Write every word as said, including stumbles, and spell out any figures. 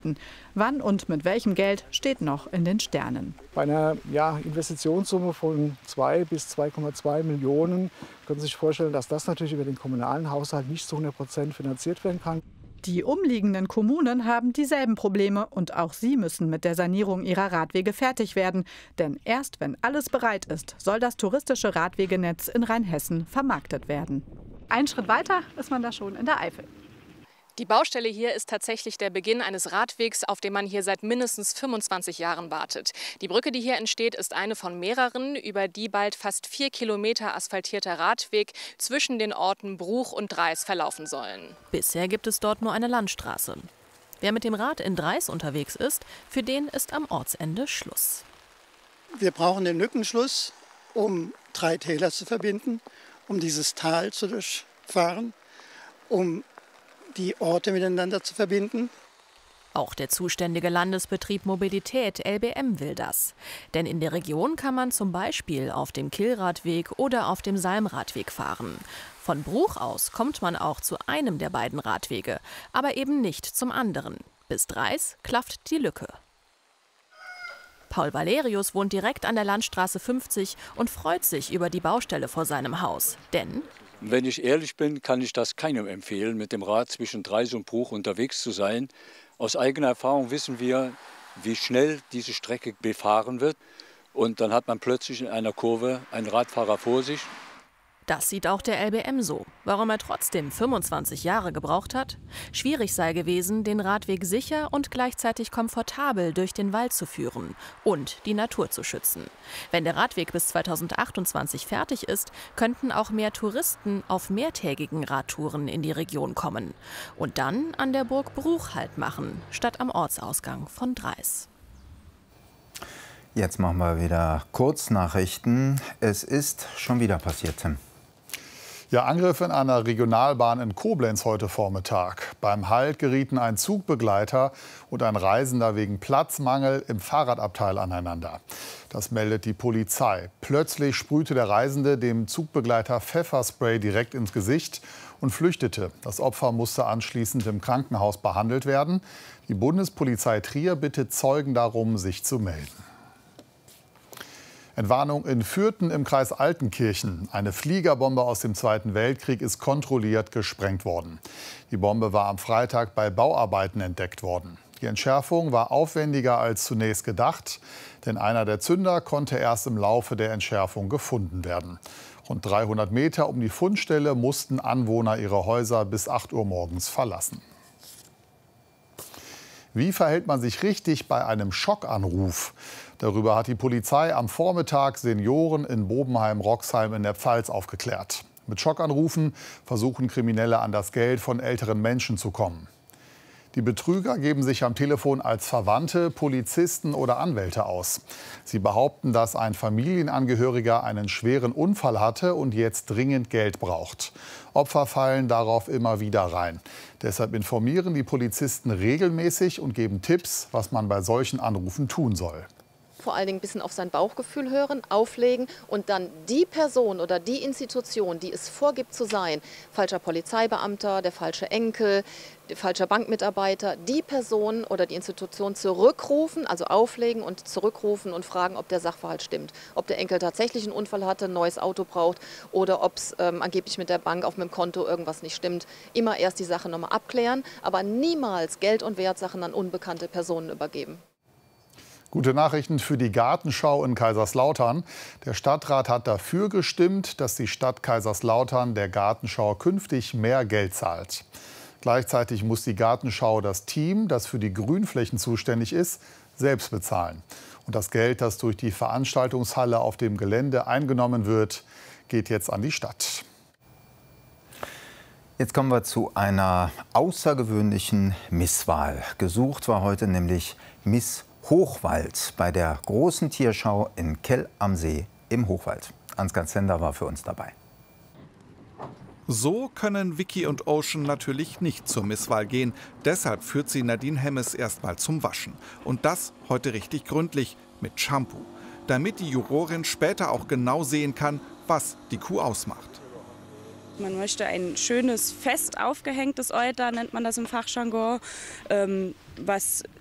Wann und mit welchem Geld steht noch in den Sternen. Bei einer ja, Investitionssumme von zwei bis zwei Komma zwei Millionen können Sie sich vorstellen, dass das natürlich über den kommunalen Haushalt nicht zu hundert Prozent finanziert werden kann. Die umliegenden Kommunen haben dieselben Probleme und auch sie müssen mit der Sanierung ihrer Radwege fertig werden. Denn erst wenn alles bereit ist, soll das touristische Radwegenetz in Rheinhessen vermarktet werden. Ein Schritt weiter ist man da schon in der Eifel. Die Baustelle hier ist tatsächlich der Beginn eines Radwegs, auf den man hier seit mindestens fünfundzwanzig Jahren wartet. Die Brücke, die hier entsteht, ist eine von mehreren, über die bald fast vier Kilometer asphaltierter Radweg zwischen den Orten Bruch und Dreis verlaufen sollen. Bisher gibt es dort nur eine Landstraße. Wer mit dem Rad in Dreis unterwegs ist, für den ist am Ortsende Schluss. Wir brauchen den Lückenschluss, um drei Täler zu verbinden, um dieses Tal zu durchfahren, um die Orte miteinander zu verbinden. Auch der zuständige Landesbetrieb Mobilität L B M will das. Denn in der Region kann man zum Beispiel auf dem Killradweg oder auf dem Salmradweg fahren. Von Bruch aus kommt man auch zu einem der beiden Radwege, aber eben nicht zum anderen. Bis Dreis klafft die Lücke. Paul Valerius wohnt direkt an der Landstraße fünfzig und freut sich über die Baustelle vor seinem Haus. Denn wenn ich ehrlich bin, kann ich das keinem empfehlen, mit dem Rad zwischen Dreis und Bruch unterwegs zu sein. Aus eigener Erfahrung wissen wir, wie schnell diese Strecke befahren wird. Und dann hat man plötzlich in einer Kurve einen Radfahrer vor sich. Das sieht auch der L B M so. Warum er trotzdem fünfundzwanzig Jahre gebraucht hat? Schwierig sei gewesen, den Radweg sicher und gleichzeitig komfortabel durch den Wald zu führen und die Natur zu schützen. Wenn der Radweg bis zweitausendachtundzwanzig fertig ist, könnten auch mehr Touristen auf mehrtägigen Radtouren in die Region kommen und dann an der Burg Bruch Halt machen, statt am Ortsausgang von Dreis. Jetzt machen wir wieder Kurznachrichten. Es ist schon wieder passiert, Tim. Ja, Angriff in einer Regionalbahn in Koblenz heute Vormittag. Beim Halt gerieten ein Zugbegleiter und ein Reisender wegen Platzmangel im Fahrradabteil aneinander. Das meldet die Polizei. Plötzlich sprühte der Reisende dem Zugbegleiter Pfefferspray direkt ins Gesicht und flüchtete. Das Opfer musste anschließend im Krankenhaus behandelt werden. Die Bundespolizei Trier bittet Zeugen darum, sich zu melden. Entwarnung in Fürthen im Kreis Altenkirchen. Eine Fliegerbombe aus dem Zweiten Weltkrieg ist kontrolliert gesprengt worden. Die Bombe war am Freitag bei Bauarbeiten entdeckt worden. Die Entschärfung war aufwendiger als zunächst gedacht, denn einer der Zünder konnte erst im Laufe der Entschärfung gefunden werden. Rund dreihundert Meter um die Fundstelle mussten Anwohner ihre Häuser bis acht Uhr morgens verlassen. Wie verhält man sich richtig bei einem Schockanruf? Darüber hat die Polizei am Vormittag Senioren in Bobenheim-Roxheim in der Pfalz aufgeklärt. Mit Schockanrufen versuchen Kriminelle an das Geld von älteren Menschen zu kommen. Die Betrüger geben sich am Telefon als Verwandte, Polizisten oder Anwälte aus. Sie behaupten, dass ein Familienangehöriger einen schweren Unfall hatte und jetzt dringend Geld braucht. Opfer fallen darauf immer wieder rein. Deshalb informieren die Polizisten regelmäßig und geben Tipps, was man bei solchen Anrufen tun soll. Vor allen Dingen ein bisschen auf sein Bauchgefühl hören, auflegen und dann die Person oder die Institution, die es vorgibt zu sein, falscher Polizeibeamter, der falsche Enkel, der falsche Bankmitarbeiter, die Person oder die Institution zurückrufen, also auflegen und zurückrufen und fragen, ob der Sachverhalt stimmt. Ob der Enkel tatsächlich einen Unfall hatte, ein neues Auto braucht oder ob es ähm, angeblich mit der Bank auf dem Konto irgendwas nicht stimmt. Immer erst die Sache nochmal abklären, aber niemals Geld- und Wertsachen an unbekannte Personen übergeben. Gute Nachrichten für die Gartenschau in Kaiserslautern. Der Stadtrat hat dafür gestimmt, dass die Stadt Kaiserslautern der Gartenschau künftig mehr Geld zahlt. Gleichzeitig muss die Gartenschau das Team, das für die Grünflächen zuständig ist, selbst bezahlen. Und das Geld, das durch die Veranstaltungshalle auf dem Gelände eingenommen wird, geht jetzt an die Stadt. Jetzt kommen wir zu einer außergewöhnlichen Misswahl. Gesucht war heute nämlich Miss Hochwald bei der großen Tierschau in Kell am See im Hochwald. Ansgar Zender war für uns dabei. So können Vicky und Ocean natürlich nicht zur Misswahl gehen. Deshalb führt sie Nadine Hemmes erstmal zum Waschen. Und das heute richtig gründlich mit Shampoo. Damit die Jurorin später auch genau sehen kann, was die Kuh ausmacht. Man möchte ein schönes Fest aufgehängtes Euter, nennt man das im Fachjargon, ähm, was